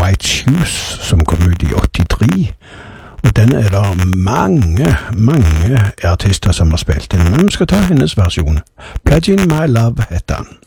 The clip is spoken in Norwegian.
White Shoes, som kom ut i 83. Og den er det mange artister som har spilt inn, men vi skal ta hennes versjon. Pledging My Love heter den.